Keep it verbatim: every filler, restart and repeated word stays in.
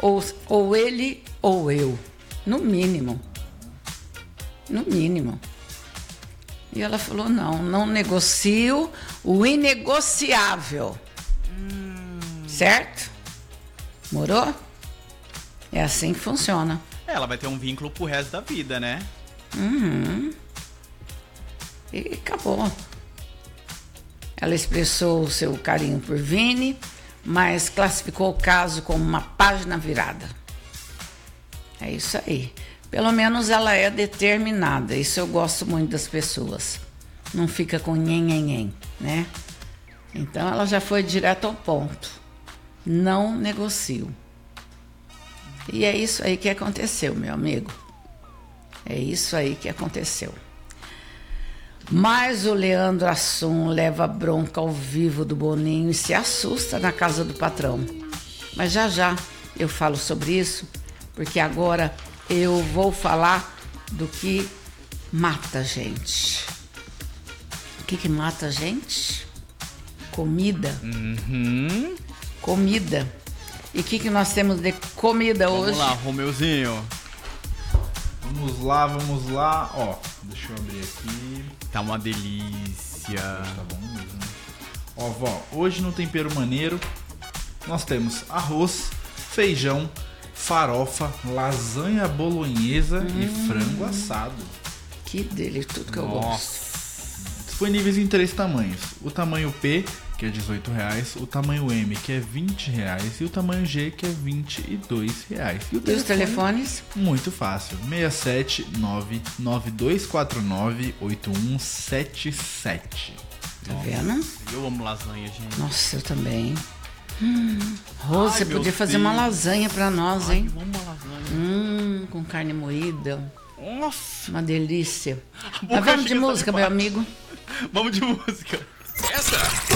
ou, ou ele ou eu. No mínimo. No mínimo. E ela falou, não, não negocio o inegociável. Hum. Certo? Morou? É assim que funciona. Ela vai ter um vínculo pro resto da vida, né? Uhum. E acabou. Ela expressou o seu carinho por Vini, mas classificou o caso como uma página virada. É isso aí. Pelo menos ela é determinada. Isso eu gosto muito das pessoas. Não fica com nhen, nhen, nhen, né? Então ela já foi direto ao ponto. Não negocio. E é isso aí que aconteceu, meu amigo. É isso aí que aconteceu. Mas o Leandro Hassum leva bronca ao vivo do Boninho e se assusta na casa do patrão. Mas já já eu falo sobre isso, porque agora eu vou falar do que mata a gente. O que que mata a gente? Comida. Uhum. Comida. E o que que nós temos de comida Vamos hoje? lá, Romeuzinho. Vamos lá, vamos lá. Ó, deixa eu abrir aqui. Tá uma delícia. Tá bom mesmo. Ó, vó, hoje no Tempero Maneiro nós temos arroz, feijão, farofa, lasanha bolonhesa hum. e frango assado. Que delícia, tudo que eu Nossa. gosto. Disponíveis em três tamanhos. O tamanho P, que é dezoito reais, o tamanho M, que é vinte reais, e o tamanho G, que é vinte e dois reais. E, o e os telefones? Muito fácil, seis sete nove nove dois quatro nove oito um sete sete. Tá vendo? Eu amo lasanha, gente. Nossa, eu também. Hum, Rose, Ai, você meu podia fazer Deus. uma lasanha pra nós, Ai, hein? eu amo uma lasanha. Hum, com carne moída. Nossa. Uma delícia. boca Mas vamos de chega a música, meu salivar. amigo. Vamos de música. Essa